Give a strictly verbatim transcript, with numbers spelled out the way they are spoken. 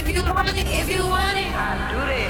If you want it, if you want it, I do this.